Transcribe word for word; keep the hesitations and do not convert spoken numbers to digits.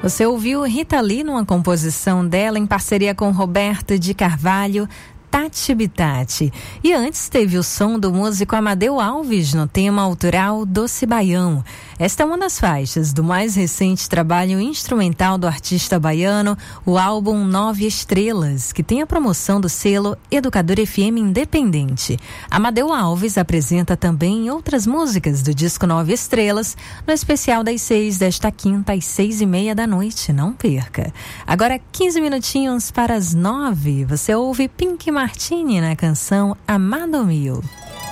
Você ouviu Rita Lee numa composição dela em parceria com Roberto de Carvalho, Tati Bitati. E antes teve o som do músico Amadeu Alves no tema autoral Doce Baião. Esta é uma das faixas do mais recente trabalho instrumental do artista baiano, o álbum Nove Estrelas, que tem a promoção do selo Educador F M Independente. Amadeu Alves apresenta também outras músicas do disco Nove Estrelas, no especial das seis desta quinta às seis e meia da noite. Não perca. Agora quinze minutinhos para as nove, você ouve Pink Martini na canção Amado Mio.